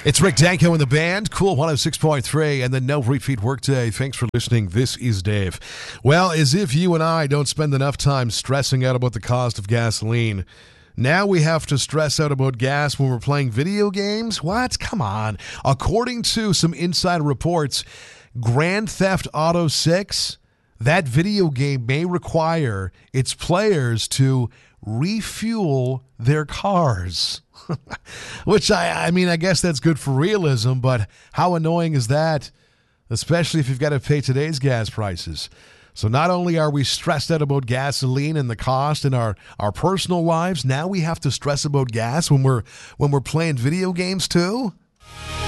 It's Rick Danko and the band, Cool 106.3, and the No Repeat Workday. Thanks for listening. This is Dave. Well, as if you and I don't spend enough time stressing out about the cost of gasoline, now we have to stress out about gas when we're playing video games? What? Come on. According to some insider reports, Grand Theft Auto 6, that video game may require its players to refuel their cars. Which, I mean, I guess that's good for realism, but how annoying is that? Especially if you've got to pay today's gas prices. So not only are we stressed out about gasoline and the cost in our personal lives, now we have to stress about gas when we're playing video games too?